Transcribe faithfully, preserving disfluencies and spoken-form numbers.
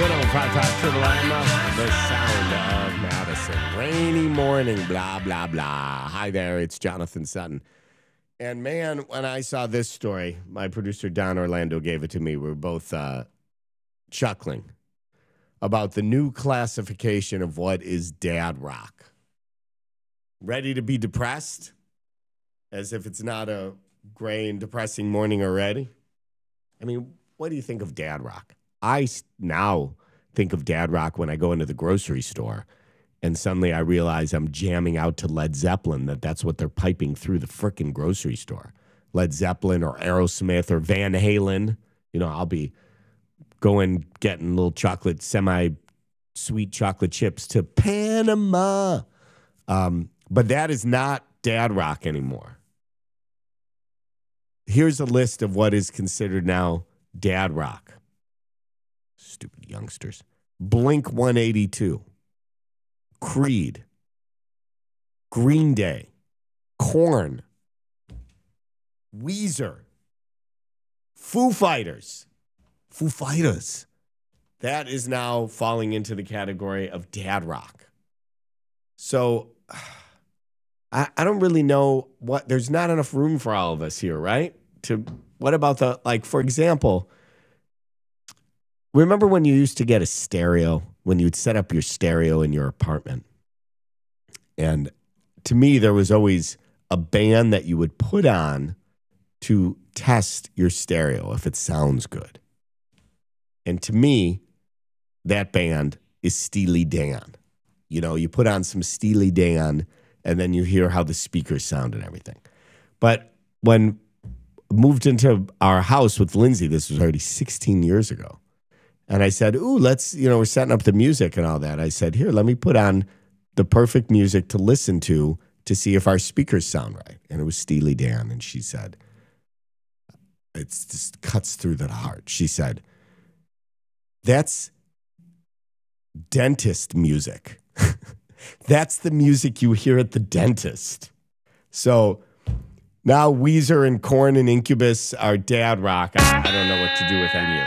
oh five five Triple M, the sound of Madison. Rainy morning, blah, blah, blah. Hi there, it's Jonathan Sutton. And man, when I saw this story, my producer Don Orlando gave it to me. We were both uh, chuckling about the new classification of what is dad rock. Ready to be depressed? As if it's not a gray and depressing morning already? I mean, what do you think of dad rock? I now think of dad rock when I go into the grocery store and suddenly I realize I'm jamming out to Led Zeppelin, that that's what they're piping through the frickin' grocery store. Led Zeppelin or Aerosmith or Van Halen. You know, I'll be going, getting little chocolate, semi-sweet chocolate chips to Panama. Um, but that is not dad rock anymore. Here's a list of what is considered now dad rock. Stupid youngsters. Blink one eighty-two. Creed. Green Day. Korn. Weezer. Foo Fighters. Foo Fighters. That is now falling into the category of dad rock. So I, I don't really know what, there's not enough room for all of us here, right? To what about the, like, for example, remember when you used to get a stereo, when you'd set up your stereo in your apartment? And to me, there was always a band that you would put on to test your stereo if it sounds good. And to me, that band is Steely Dan. You know, you put on some Steely Dan and then you hear how the speakers sound and everything. But when I moved into our house with Lindsay, this was already sixteen years ago. And I said, ooh, let's, you know, we're setting up the music and all that. I said, here, let me put on the perfect music to listen to to see if our speakers sound right. And it was Steely Dan. And she said, it just cuts through the heart. She said, that's dentist music. That's the music you hear at the dentist. So now Weezer and Korn and Incubus are dad rock. I, I don't know what to do with any of